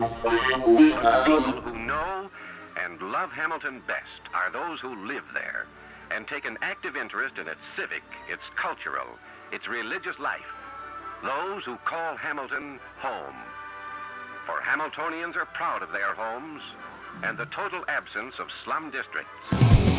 The people who know and love Hamilton best are those who live there and take an active interest in its civic, its cultural, its religious life. Those who call Hamilton home. For Hamiltonians are proud of their homes and the total absence of slum districts.